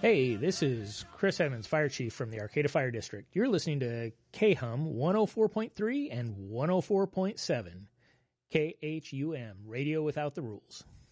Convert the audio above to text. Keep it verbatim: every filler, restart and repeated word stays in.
Hey, this is Chris Evans, Fire Chief from the Arcata Fire District. You're listening to K H U M one oh four point three and one oh four point seven. K H U M, Radio Without the Rules.